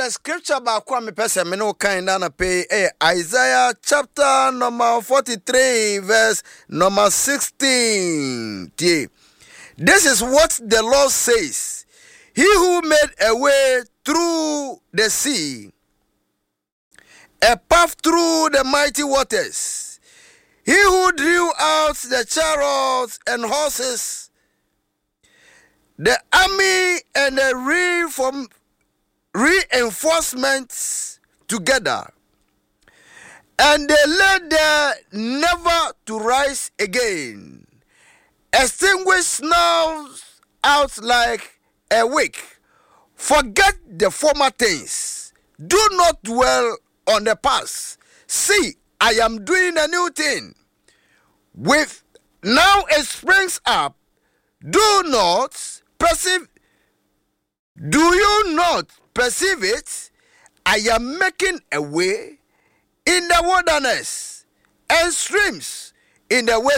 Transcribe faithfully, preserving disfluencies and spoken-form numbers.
the scripture about Kwame Pesa Meno Kainana pay eh, Isaiah chapter number forty-three, verse number sixteen. This is what the Lord says. He who made a way through the sea, a path through the mighty waters. He who drew out the chariots and horses, the army and the reform, reinforcements together, and they lay there never to rise again, extinguished now out like a wick. Forget the former things, do not dwell on the past. See, I am doing a new thing. With now it springs up. Do not perceive. Do you not perceive it? I am making a way in the wilderness and streams in the